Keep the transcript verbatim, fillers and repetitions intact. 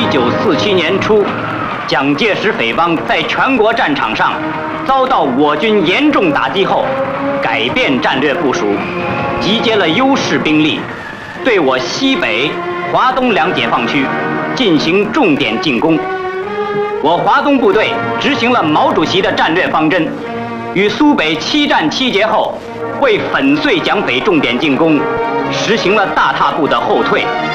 九四七年初，蒋介石匪帮在全国战场上遭到我军严重打击后，改变战略部署，集结了优势兵力，对我西北、华东两解放区进行重点进攻。我华东部队执行了毛主席的战略方针，与苏北七战七捷后，为粉碎蒋匪重点进攻，实行了大踏步的后退。